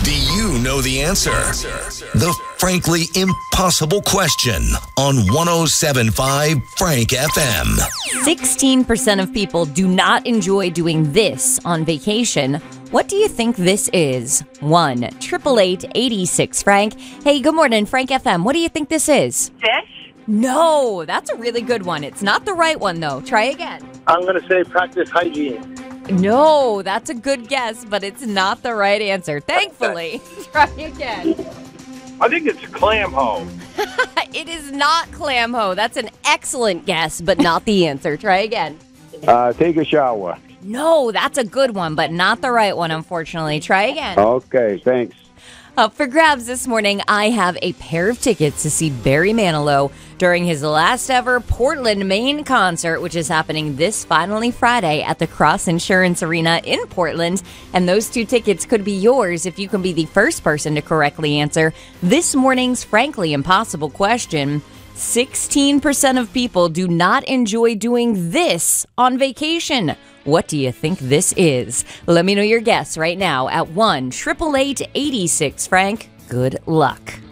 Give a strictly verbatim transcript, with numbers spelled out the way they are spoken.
Do you know the answer? The frankly impossible question on one oh seven point five Frank F M. sixteen percent of people do not enjoy doing this on vacation. What do you think this is? one eight eight eight, eight six, Frank. Hey, good morning, Frank F M. What do you think this is? Fish? No, that's a really good one. It's not the right one, though. Try again. I'm going to say practice hygiene. No, that's a good guess, but it's not the right answer. Thankfully. Try again. I think it's clam hoe. It is not clam hoe. That's an excellent guess, but not the answer. Try again. Uh, take a shower. No, that's a good one, but not the right one, unfortunately. Try again. Okay, thanks. Up for grabs this morning, I have a pair of tickets to see Barry Manilow during his last ever Portland, Maine concert, which is happening this finally Friday at the Cross Insurance Arena in Portland. And those two tickets could be yours if you can be the first person to correctly answer this morning's frankly impossible question. sixteen percent of people do not enjoy doing this on vacation. What do you think this is? Let me know your guess right now at one eight eight eight, eight six, Frank. Good luck.